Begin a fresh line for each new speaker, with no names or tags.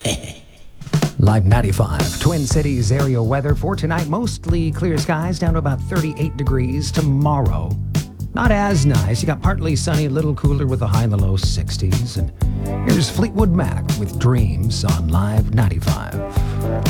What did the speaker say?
Live 95, Twin Cities area weather for tonight. Mostly clear skies, down to about 38 degrees. Tomorrow, not as nice. You got partly sunny, a little cooler with a high in the low 60s. And here's Fleetwood Mac with Dreams on Live 95.